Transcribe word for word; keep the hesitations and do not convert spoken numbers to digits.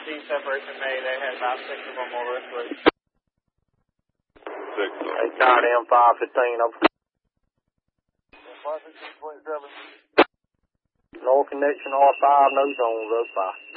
see separation made. They had about six of them over this way. Six. Hey, tired M five fifteen over. five fifteen point seven. No connection R five, no zones, up five.